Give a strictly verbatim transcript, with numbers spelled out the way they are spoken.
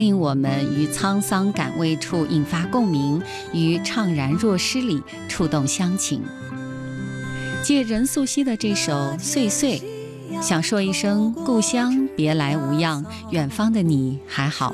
令我们于沧桑感味处引发共鸣，于怅然若失里触动乡情。借任素汐的这首《岁岁》，想说一声故乡别来无恙，远方的你还好